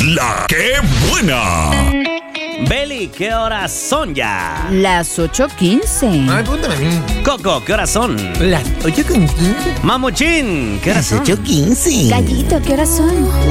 La que buena. Beli, ¿qué horas son ya? Las 8:15. Ay, pregúntame a mí. Coco, ¿qué horas son? Las 8:15. Mamuchín, ¿qué horas son? 8:15. Gallito, ¿qué horas son?